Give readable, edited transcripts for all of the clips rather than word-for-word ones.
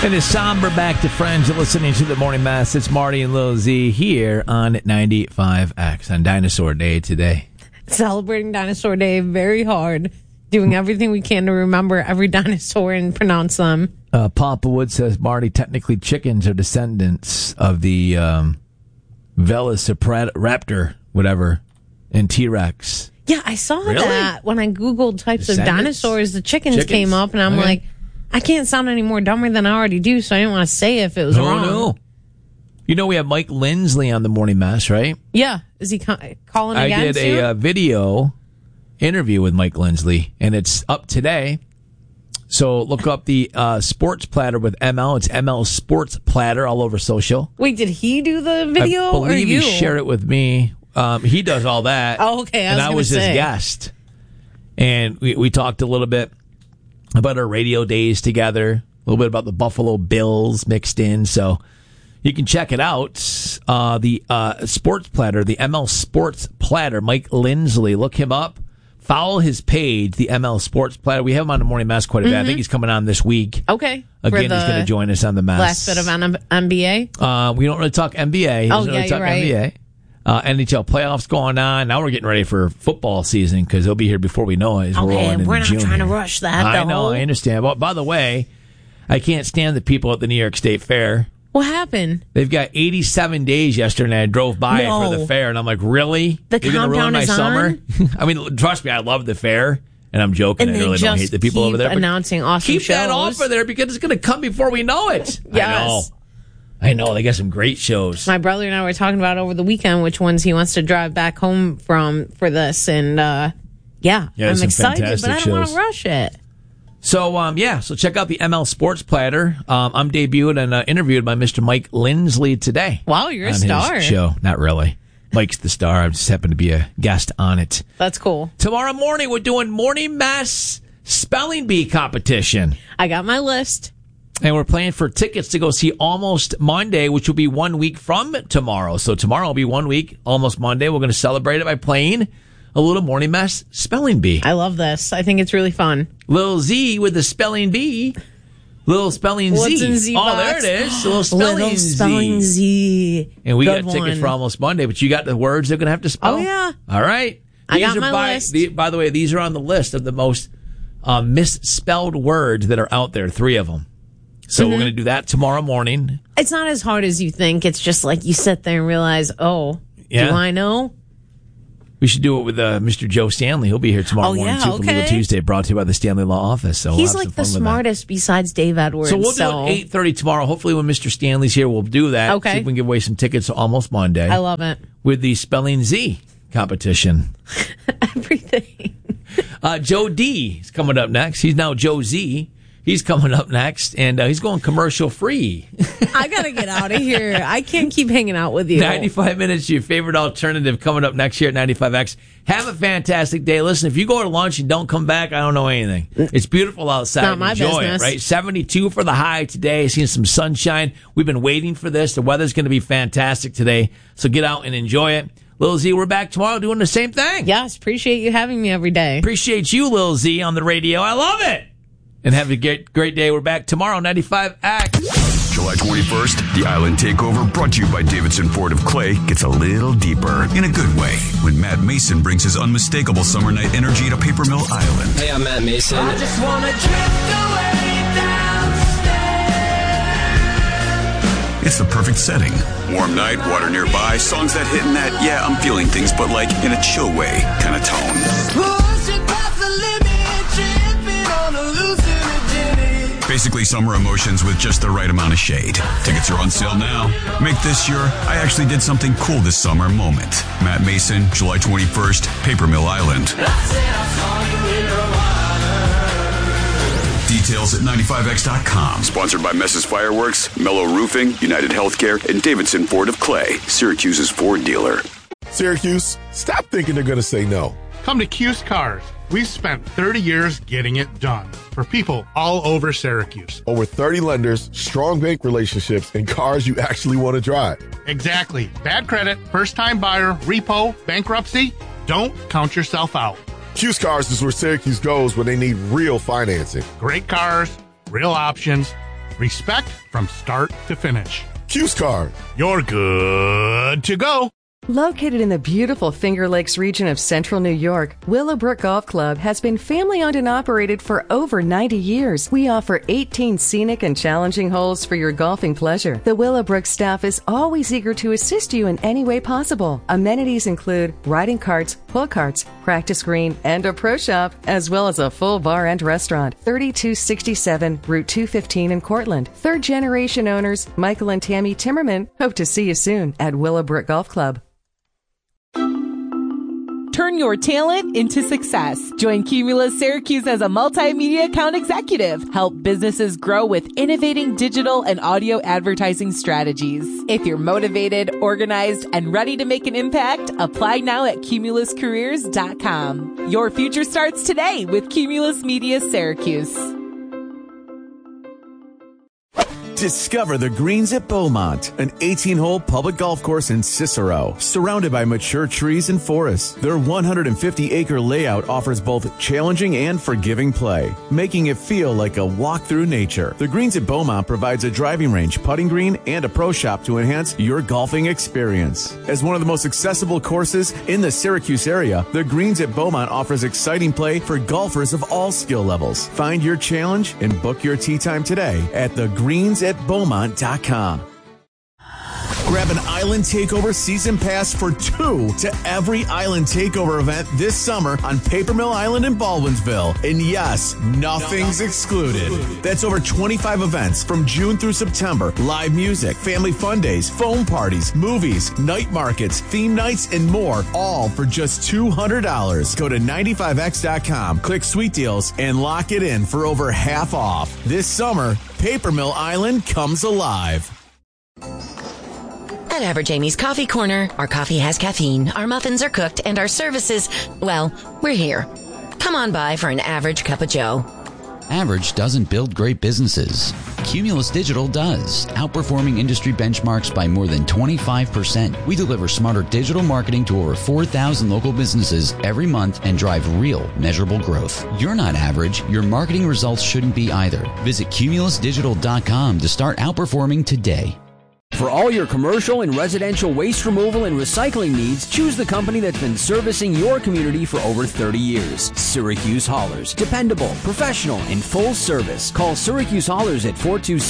And it's somber back to friends. You're listening to the Morning Mass. It's Marty and Lil Z here on 95X on Dinosaur Day today. Celebrating Dinosaur Day very hard. Doing everything we can to remember every dinosaur and pronounce them. Papa Wood says, Marty, technically chickens are descendants of the Velociraptor, whatever, and T-Rex. Yeah, I saw that when I Googled types of dinosaurs. The chickens came up, and I'm like, I can't sound any more dumber than I already do, so I didn't want to say if it was wrong. No. You know, we have Mike Lindsley on the Morning Mass, right? Yeah. Is he calling again? I did a video interview with Mike Lindsley, and it's up today. So look up the Sports Platter with ML. It's ML Sports Platter all over social. Wait, did he do the video I believe or you? He shared it with me. He does all that. Oh, okay. I was his guest. And we talked a little bit about our radio days together, a little bit about the Buffalo Bills mixed in. So you can check it out. The Sports Platter, the ML Sports Platter, Mike Lindsley. Look him up. Follow his page, the ML Sports Platter. We have him on the Morning Mass quite a bit. I think he's coming on this week. Okay. Again, he's going to join us on the Mass. Last bit of NBA? We don't really talk NBA. You're right. NBA. NHL playoffs going on. Now we're getting ready for football season because he'll be here before we know it. We're not trying to rush that. I know. I understand. Well, by the way, I can't stand the people at the New York State Fair. What happened? They've got 87 days yesterday. I drove by it for the fair, and I'm like, really? The You're going to ruin my summer? On? I mean, trust me, I love the fair, and I'm joking. And I really don't hate the people over there. Announcing awesome keep shows. That offer there because it's going to come before we know it. Yes. I know. They got some great shows. My brother and I were talking about over the weekend which ones he wants to drive back home from for this, and I'm excited, but I don't want to rush it. So, so check out the ML Sports Platter. I'm debuted and interviewed by Mr. Mike Lindsley today. Wow, you're a star. His show. Not really. Mike's the star. I just happen to be a guest on it. That's cool. Tomorrow morning, we're doing Morning Mass Spelling Bee competition. I got my list. And we're playing for tickets to go see Almost Monday, which will be 1 week from tomorrow. So tomorrow will be 1 week, Almost Monday. We're going to celebrate it by playing a little Morning Mass Spelling Bee. I love this. I think it's really fun. Little Z with the spelling bee. Little spelling What's Z. In Z box? There it is. Little spelling Z. And we got tickets for Almost Monday, but you got the words they're going to have to spell. Oh, yeah. All right. I got my list. By the way, these are on the list of the most misspelled words that are out there, 3 of them. So we're going to do that tomorrow morning. It's not as hard as you think. It's just like you sit there and realize, do I know? We should do it with Mr. Joe Stanley. He'll be here tomorrow morning, too, for Legal Tuesday, brought to you by the Stanley Law Office. So he's like the smartest besides Dave Edwards. So we'll do it 8:30 tomorrow. Hopefully when Mr. Stanley's here, we'll do that. Okay. See if we can give away some tickets to Almost Monday. I love it. With the Spelling Z competition. Everything. Joe D is coming up next. He's now Joe Z. He's coming up next, and he's going commercial free. I got to get out of here. I can't keep hanging out with you. 95 minutes, your favorite alternative, coming up next year at 95X. Have a fantastic day. Listen, if you go to lunch and don't come back, I don't know anything. It's beautiful outside. Not my Enjoy business. It, right? 72 for the high today. Seeing some sunshine. We've been waiting for this. The weather's going to be fantastic today, so get out and enjoy it. Lil Z, we're back tomorrow doing the same thing. Yes, appreciate you having me every day. Appreciate you, Lil Z, on the radio. I love it. And have a great day. We're back tomorrow, 95X. July 21st, the Island Takeover, brought to you by Davidson Ford of Clay, gets a little deeper, in a good way, when Matt Mason brings his unmistakable summer night energy to Paper Mill Island. Hey, I'm Matt Mason. I just want to drift away downstairs. It's the perfect setting. Warm night, water nearby, songs that hit in that, yeah, I'm feeling things, but like in a chill way kind of tone. Pushing past the limit, tripping on a hallucinogenic. Basically summer emotions with just the right amount of shade. Tickets are on sale now. Make this your I actually did something cool this summer moment. Matt Mason, July 21st, Paper Mill Island. Details at 95x.com. Sponsored by Mess's Fireworks, Mellow Roofing, United Healthcare, and Davidson Ford of Clay, Syracuse's Ford dealer. Syracuse, stop thinking they're going to say no. Come to Cuse Cars. We've spent 30 years getting it done for people all over Syracuse. Over 30 lenders, strong bank relationships, and cars you actually want to drive. Exactly. Bad credit, first-time buyer, repo, bankruptcy. Don't count yourself out. Cuse Cars is where Syracuse goes when they need real financing. Great cars, real options, Respect from start to finish. Q's Card. You're good to go. Located in the beautiful Finger Lakes region of central New York, Willowbrook Golf Club has been family-owned and operated for over 90 years. We offer 18 scenic and challenging holes for your golfing pleasure. The Willowbrook staff is always eager to assist you in any way possible. Amenities include riding carts, pull carts, practice green, and a pro shop, as well as a full bar and restaurant. 3267 Route 215 in Cortland. Third-generation owners Michael and Tammy Timmerman hope to see you soon at Willowbrook Golf Club. Turn your talent into success. Join Cumulus Syracuse as a multimedia account executive. Help businesses grow with innovating digital and audio advertising strategies. If you're motivated, organized, and ready to make an impact, apply now at cumuluscareers.com. Your future starts today with Cumulus Media Syracuse. Discover the Greens at Beaumont, an 18-hole public golf course in Cicero, surrounded by mature trees and forests. Their 150-acre layout offers both challenging and forgiving play, making it feel like a walk through nature. The Greens at Beaumont provides a driving range, putting green, and a pro shop to enhance your golfing experience. As one of the most accessible courses in the Syracuse area, the Greens at Beaumont offers exciting play for golfers of all skill levels. Find your challenge and book your tee time today at thegreensatbeaumont.com. Grab an Island Takeover season pass for 2 to every Island Takeover event this summer on Paper Mill Island in Baldwinsville. And yes, nothing's excluded. That's over 25 events from June through September. Live music, family fun days, foam parties, movies, night markets, theme nights, and more, all for just $200. Go to 95x.com, click Sweet Deals, and lock it in for over half off. This summer, Paper Mill Island comes alive. At Average Amy's Coffee Corner, our coffee has caffeine, our muffins are cooked, and our services, well, we're here. Come on by for an average cup of joe. Average doesn't build great businesses. Cumulus Digital does, outperforming industry benchmarks by more than 25%. We deliver smarter digital marketing to over 4,000 local businesses every month and drive real, measurable growth. You're not average. Your marketing results shouldn't be either. Visit cumulusdigital.com to start outperforming today. For all your commercial and residential waste removal and recycling needs, choose the company that's been servicing your community for over 30 years. Syracuse Haulers. Dependable, professional, and full service. Call Syracuse Haulers at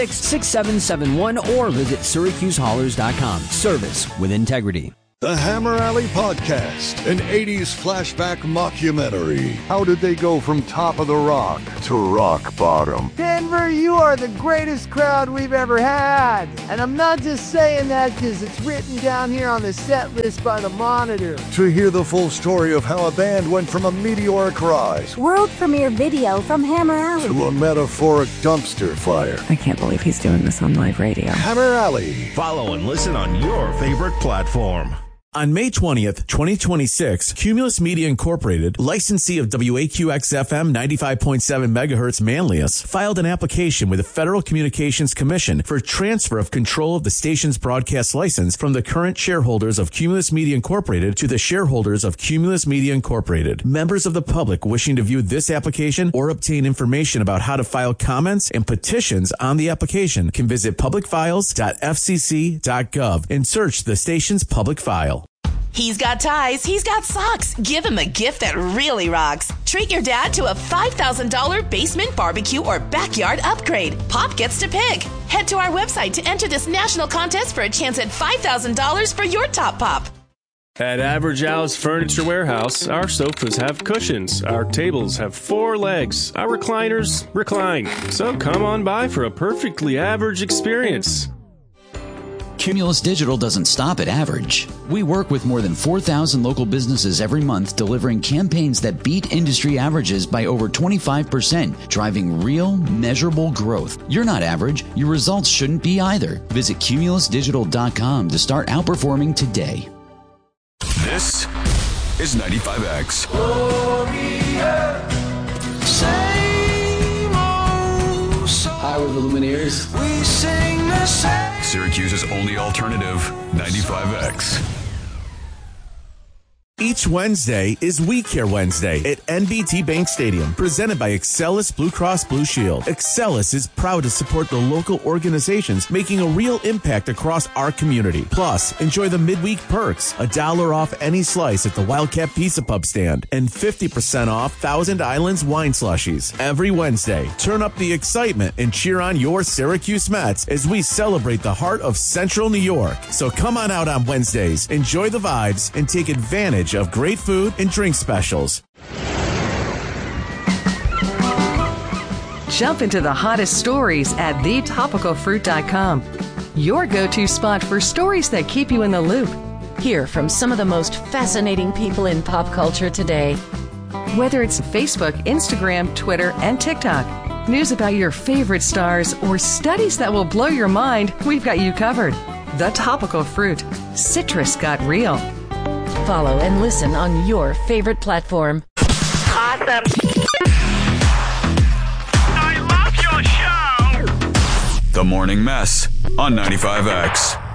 426-6771 or visit syracusehaulers.com. Service with integrity. The Hammer Alley Podcast, an 80s flashback mockumentary. How did they go from top of the rock to rock bottom? Denver, you are the greatest crowd we've ever had. And I'm not just saying that because it's written down here on the set list by the Monitor. To hear the full story of how a band went from a meteoric rise, world premiere video from Hammer Alley, to a metaphoric dumpster fire. I can't believe he's doing this on live radio. Hammer Alley. Follow and listen on your favorite platform. On May 20th, 2026, Cumulus Media Incorporated, licensee of WAQX-FM 95.7 MHz Manlius, filed an application with the Federal Communications Commission for transfer of control of the station's broadcast license from the current shareholders of Cumulus Media Incorporated to the shareholders of Cumulus Media Incorporated. Members of the public wishing to view this application or obtain information about how to file comments and petitions on the application can visit publicfiles.fcc.gov and search the station's public file. He's got ties. He's got socks. Give him a gift that really rocks. Treat your dad to a $5,000 basement barbecue or backyard upgrade. Pop gets to pick. Head to our website to enter this national contest for a chance at $5,000 for your top pop. At Average Al's Furniture Warehouse, our sofas have cushions, our tables have 4 legs, our recliners recline. So come on by for a perfectly average experience. Cumulus Digital doesn't stop at average. We work with more than 4,000 local businesses every month, delivering campaigns that beat industry averages by over 25%, driving real, measurable growth. You're not average. Your results shouldn't be either. Visit cumulusdigital.com to start outperforming today. This is 95X. Hi, we're the Lumineers. We sing the same. Syracuse's only alternative, 95X. Each Wednesday is We Care Wednesday at NBT Bank Stadium, presented by Excelis Blue Cross Blue Shield. Excelis is proud to support the local organizations making a real impact across our community. Plus, enjoy the midweek perks, $1 off any slice at the Wildcat Pizza Pub stand, and 50% off Thousand Islands wine slushies. Every Wednesday, turn up the excitement and cheer on your Syracuse Mets as we celebrate the heart of Central New York. So come on out on Wednesdays, enjoy the vibes, and take advantage of great food and drink specials. Jump into the hottest stories at thetopicalfruit.com. Your go-to spot for stories that keep you in the loop. Hear from some of the most fascinating people in pop culture today. Whether it's Facebook, Instagram, Twitter, and TikTok, news about your favorite stars, or studies that will blow your mind, we've got you covered. The Topical Fruit. Citrus got real. Follow and listen on your favorite platform. Awesome. I love your show. The Morning Mess on 95X.